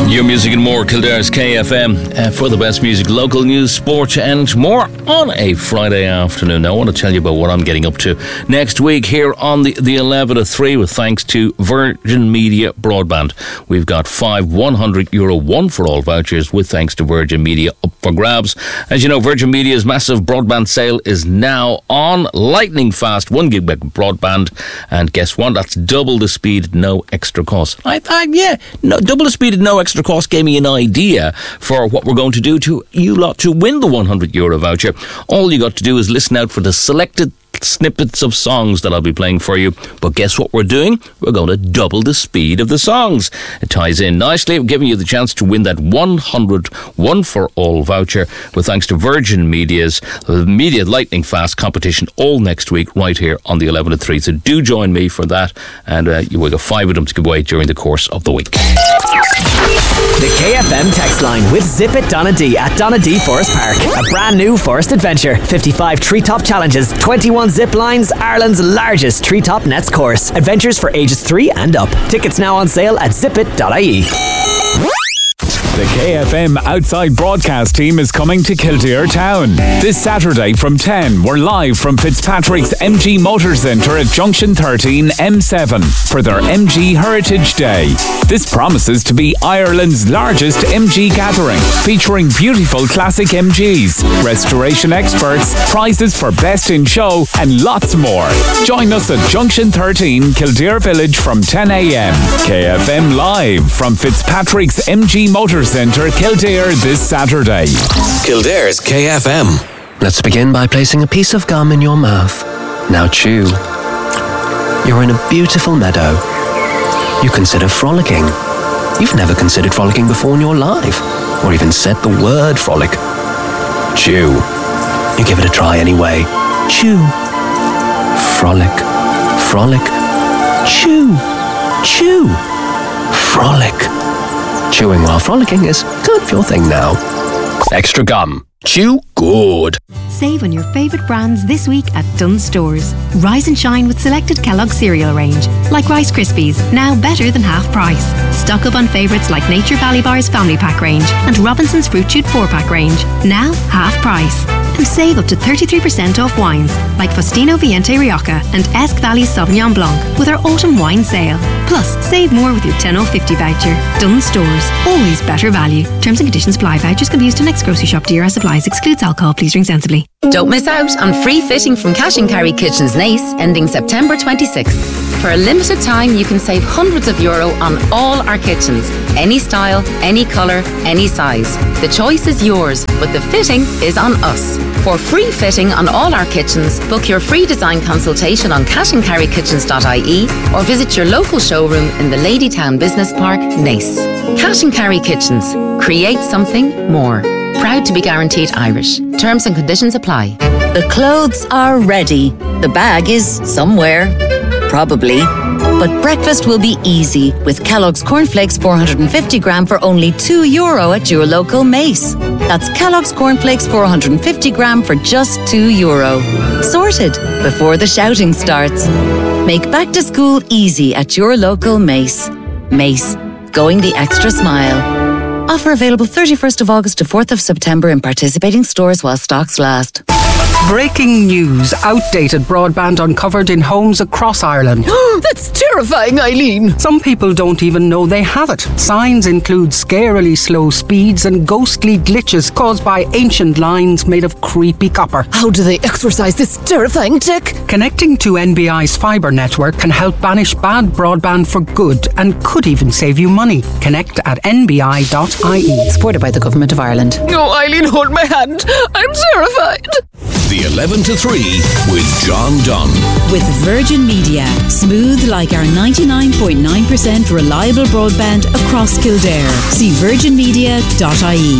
Your music and more, Kildare's KFM, for the best music, local news, sport and more on a Friday afternoon. Now, I want to tell you about what I'm getting up to next week here on the 11 to 3 with thanks to Virgin Media Broadband. We've got 5 €100 one-for-all vouchers with thanks to Virgin Media up for grabs. As you know, Virgin Media's massive broadband sale is now on. Lightning fast 1 gig broadband, and guess what? That's double the speed, no extra cost. Double the speed at no extra cost gave me an idea for what we're going to do to you lot to win the €100 voucher. All you got to do is listen out for the selected snippets of songs that I'll be playing for you. But guess what we're doing? We're going to double the speed of the songs. It ties in nicely. I'm giving you the chance to win that 100 one-for-all voucher with thanks to Virgin Media's Media Lightning Fast competition all next week right here on the 11 to 3. So do join me for that, and you will get 5 of them to give away during the course of the week. The KFM text line with Zip It Donadee at Donadee Forest Park. A brand new forest adventure. 55 treetop challenges, 21 zip lines, Ireland's largest treetop nets course. Adventures for ages 3 and up. Tickets now on sale at zipit.ie. The KFM Outside Broadcast team is coming to Kildare Town. This Saturday from 10, we're live from Fitzpatrick's MG Motor Centre at Junction 13 M7 for their MG Heritage Day. This promises to be Ireland's largest MG gathering, featuring beautiful classic MGs, restoration experts, prizes for best in show, and lots more. Join us at Junction 13, Kildare Village from 10 a.m. KFM live from Fitzpatrick's MG Motor Centre, Kildare, this Saturday. Kildare's KFM. Let's begin by placing a piece of gum in your mouth. Now chew. You're in a beautiful meadow. You consider frolicking. You've never considered frolicking before in your life, or even said the word frolic. Chew. You give it a try anyway. Chew. Frolic. Frolic. Chew. Chew. Frolic. Chewing while frolicking is kind of your thing now. Extra gum. Chew good. Save on your favourite brands this week at Dunnes Stores. Rise and shine with selected Kellogg's cereal range, like Rice Krispies, now better than half price. Stock up on favourites like Nature Valley Bar's Family Pack range and Robinson's Fruit Shoot 4-pack range, now half price. And save up to 33% off wines like Faustino Viente Rioja and Esk Valley Sauvignon Blanc with our autumn wine sale. Plus, save more with your 10/50 voucher. Dunnes Stores, always better value. Terms and conditions apply. Vouchers can be used to next grocery shop. DRS supplies. Excludes alcohol. Please drink sensibly. Don't miss out on free fitting from Cash and Carry Kitchens Nace, ending September 26th. For a limited time, you can save hundreds of euro on all our kitchens. Any style, any colour, any size. The choice is yours, but the fitting is on us. For free fitting on all our kitchens, book your free design consultation on cashandcarrykitchens.ie or visit your local showroom in the Ladytown Business Park, Nace. Cash and Carry Kitchens. Create something more. Proud to be guaranteed Irish. Terms and conditions apply. The clothes are ready. The bag is somewhere. Probably. But breakfast will be easy with Kellogg's Cornflakes 450 gram for only €2 at your local Mace. That's Kellogg's Cornflakes 450 gram for just €2. Sorted before the shouting starts. Make back to school easy at your local Mace. Mace, going the extra smile. Offer available 31st of August to 4th of September in participating stores while stocks last. Breaking news. Outdated broadband uncovered in homes across Ireland. That's terrifying, Eileen. Some people don't even know they have it. Signs include scarily slow speeds and ghostly glitches caused by ancient lines made of creepy copper. How do they exorcise this terrifying tech? Connecting to NBI's fibre network can help banish bad broadband for good and could even save you money. Connect at nbi.ie. Supported by the Government of Ireland. No, Eileen, hold my hand. I'm terrified. The 11 to 3 with John Dunn. With Virgin Media. Smooth like our 99.9% reliable broadband across Kildare. See virginmedia.ie.